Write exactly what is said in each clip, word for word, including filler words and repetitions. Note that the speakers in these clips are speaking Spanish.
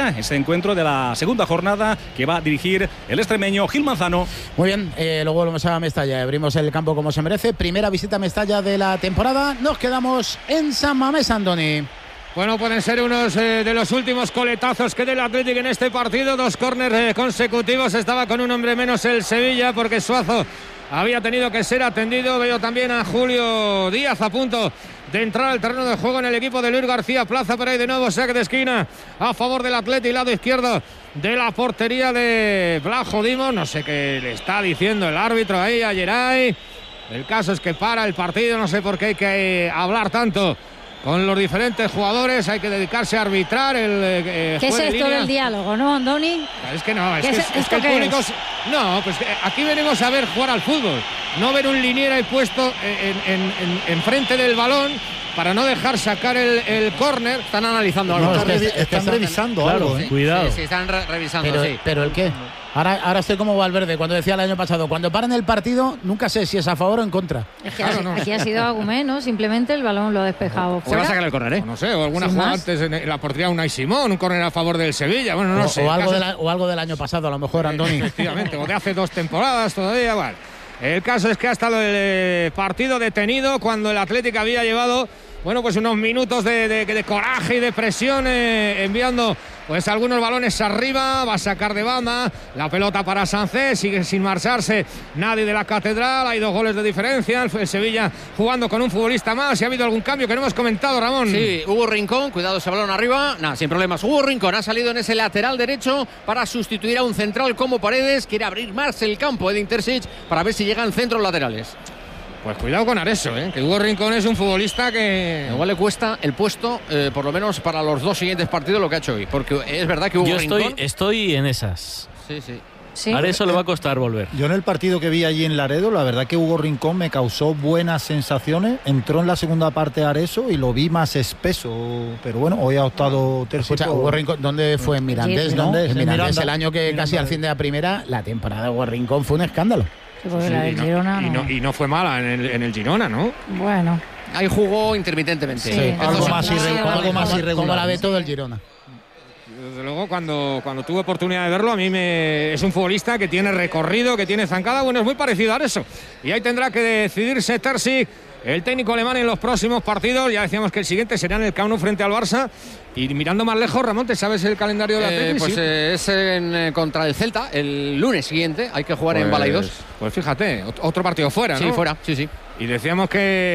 Mestalla, ese encuentro de la segunda jornada que va a dirigir el extremeño Gil Manzano. Muy bien, eh, luego volvemos a Mestalla, abrimos el campo como se merece. Primera visita a Mestalla de la temporada. Nos quedamos en San Mamés, Andoni. Bueno, pueden ser unos eh, de los últimos coletazos que dé el Athletic en este partido. Dos córneres eh, consecutivos. Estaba con un hombre menos el Sevilla porque Suazo había tenido que ser atendido. Veo también a Julio Díaz a punto de entrar al terreno de juego en el equipo de Luis García Plaza. Pero ahí de nuevo saque de esquina a favor del Athletic, lado izquierdo de la portería de Blajo Dimos. No sé qué le está diciendo el árbitro ahí a Geray. El caso es que para el partido. No sé por qué hay que eh, hablar tanto con los diferentes jugadores, hay que dedicarse a arbitrar. El, eh, ¿Qué es esto línea del diálogo, no, Andoni? Es que no, es que, es, es, es que el público... Es? No, pues aquí venimos a ver jugar al fútbol, no ver un liniero ahí puesto en, en, en, en frente del balón para no dejar sacar el, el córner. Están analizando algo. No, están, es que, están, es que están revisando claro, algo. ¿eh? Cuidado. Sí, sí, están re revisando, pero, sí. ¿Pero el qué? Ahora, ahora estoy como Valverde, cuando decía el año pasado, cuando paran el partido, nunca sé si es a favor o en contra. Es que claro, no. Aquí ha sido Agumé, ¿no? Simplemente el balón lo ha despejado. Se va a sacar el córner, ¿eh? No sé, o alguna jugada antes en la portería Unai Simón, un córner a favor del Sevilla, bueno, no o, sé. O algo, de la, o algo del año pasado, a lo mejor, Andoni. Efectivamente, o de hace dos temporadas todavía, bueno. El caso es que ha estado el partido detenido cuando el Atlético había llevado, bueno, pues unos minutos de, de, de coraje y de presión, eh, enviando pues algunos balones arriba. Va a sacar de banda la pelota para Sancet, sigue sin marcharse nadie de la Catedral. Hay dos goles de diferencia, el Sevilla jugando con un futbolista más. ¿Y ha habido algún cambio que no hemos comentado, Ramón? Sí, Hugo Rincón, cuidado ese balón arriba, nada, sin problemas. Hugo Rincón ha salido en ese lateral derecho para sustituir a un central como Paredes. Quiere abrir más el campo de Intersic para ver si llegan centros laterales. Pues cuidado con Areso, ¿eh? Que Hugo Rincón es un futbolista que... Igual le cuesta el puesto, eh, por lo menos para los dos siguientes partidos, lo que ha hecho hoy. Porque es verdad que Hugo Yo Rincón... estoy, estoy en esas. Sí, sí. Sí. A eso le va a costar volver. Yo en el partido que vi allí en Laredo, la verdad que Hugo Rincón me causó buenas sensaciones. Entró en la segunda parte Areso y lo vi más espeso. Pero bueno, hoy ha optado tercio. Escucha, Hugo Rincón, ¿dónde fue? En Mirandés, sí, ¿no? Mirandés, en Mirandés, Miranda, el año que Miranda. Casi al fin de la primera, la temporada de Hugo Rincón fue un escándalo. Sí, porque Sí, la del y, no, Girona, y, no. no, y no fue mala en el, en el Girona, ¿no? Bueno. Ahí jugó intermitentemente. Sí, Sí, algo sí, más, sí, irre- sí, algo sí, más sí, irregular. Como la ve todo el Girona. Desde luego, cuando, cuando tuve oportunidad de verlo, a mí me es un futbolista que tiene recorrido, que tiene zancada. Bueno, es muy parecido a eso. Y ahí tendrá que decidirse Terzic, el técnico alemán, en los próximos partidos. Ya decíamos que el siguiente será en el Camp Nou frente al Barça. Y mirando más lejos, Ramón, ¿te sabes el calendario de la Eh, Atlético? pues Sí. eh, es en, eh, contra el Celta, el lunes siguiente. Hay que jugar Pues- en Balaidos. Pues fíjate, ot- otro partido fuera, ¿no? Sí, fuera, sí, sí. Y decíamos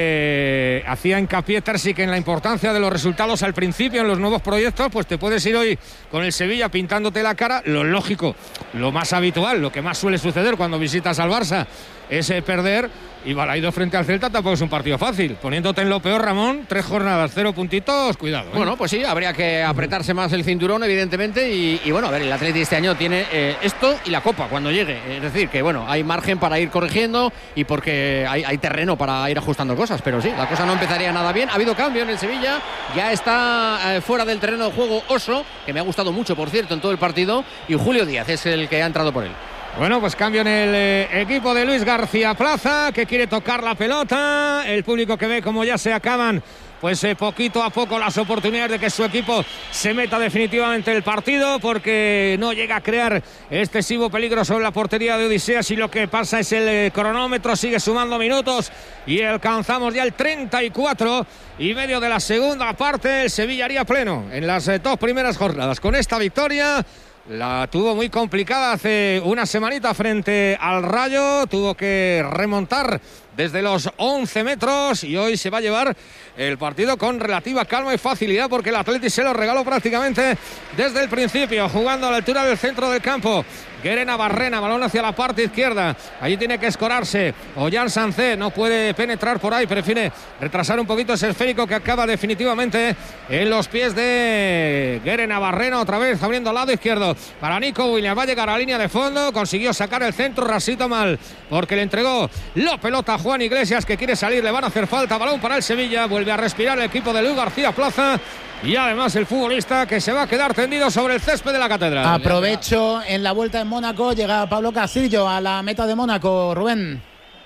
que hacía hincapié Terzic en la importancia de los resultados al principio en los nuevos proyectos. Pues te puedes ir hoy con el Sevilla pintándote la cara. Lo lógico, lo más habitual, lo que más suele suceder cuando visitas al Barça es eh, perder. Y Balaidos frente al Celta tampoco es un partido fácil. Poniéndote en lo peor, Ramón, tres jornadas, cero puntitos, cuidado. ¿eh? Bueno, pues sí, habría que apretarse más el cinturón, evidentemente. Y, y bueno, a ver, el Atleti este año tiene eh, esto y la Copa cuando llegue. Es decir, que bueno, hay margen para ir corrigiendo y porque hay, hay terreno para ir ajustando cosas. Pero sí, la cosa no empezaría nada bien. Ha habido cambio en el Sevilla. Ya está eh, fuera del terreno de juego Oso, que me ha gustado mucho, por cierto, en todo el partido. Y Julio Díaz es el que ha entrado por él. Bueno, pues cambio en el eh, equipo de Luis García Plaza, que quiere tocar la pelota. El público que ve como ya se acaban, pues eh, poquito a poco las oportunidades de que su equipo se meta definitivamente el partido, porque no llega a crear excesivo peligro sobre la portería de Odiseas. Y lo que pasa es el eh, cronómetro sigue sumando minutos y alcanzamos ya el treinta y cuatro y medio de la segunda parte. El Sevilla haría pleno en las eh, dos primeras jornadas. Con esta victoria la tuvo muy complicada hace una semanita frente al Rayo. Tuvo que remontar desde los once metros y hoy se va a llevar el partido con relativa calma y facilidad, porque el Athletic se lo regaló prácticamente desde el principio, jugando a la altura del centro del campo. Guerena Barrena, balón hacia la parte izquierda. Allí tiene que escorarse Ollán Sancet, no puede penetrar por ahí, prefiere retrasar un poquito ese esférico que acaba definitivamente en los pies de Guerena Barrena. Otra vez abriendo al lado izquierdo para Nico Williams. Va a llegar a la línea de fondo, consiguió sacar el centro, rasito mal, porque le entregó la pelota a Juan Iglesias, que quiere salir, le van a hacer falta. Balón para el Sevilla, vuelve a respirar el equipo de Luis García Plaza. Y además el futbolista que se va a quedar tendido sobre el césped de la Catedral. Aprovecho en la vuelta en Mónaco, llega Pablo Castillo a la meta de Mónaco, Rubén.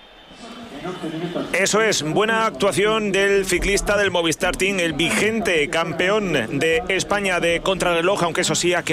Eso es, buena actuación del ciclista del Movistar Team, el vigente campeón de España de contrarreloj, aunque eso sí ha quedado